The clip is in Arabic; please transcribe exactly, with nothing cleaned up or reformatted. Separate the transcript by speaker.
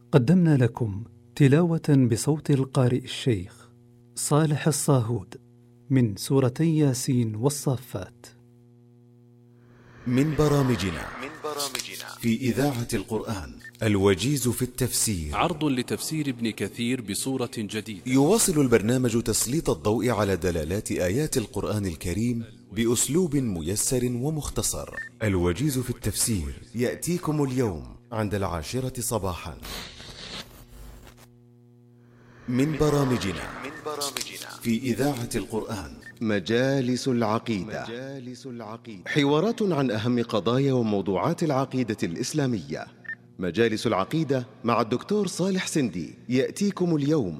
Speaker 1: قدمنا لكم تلاوة بصوت القارئ الشيخ صالح الصاهود من سورتي ياسين والصافات.
Speaker 2: من برامجنا من برامجنا في إذاعة القرآن الوجيز في التفسير،
Speaker 3: عرض لتفسير ابن كثير بصورة جديدة.
Speaker 2: يواصل البرنامج تسليط الضوء على دلالات آيات القرآن الكريم بأسلوب ميسر ومختصر. الوجيز في التفسير يأتيكم اليوم عند العاشرة صباحا. من برامجنا من برامجنا في إذاعة القرآن مجالس العقيدة. مجالس العقيدة حوارات عن أهم قضايا وموضوعات العقيدة الإسلامية. مجالس العقيدة مع الدكتور صالح سندي يأتيكم اليوم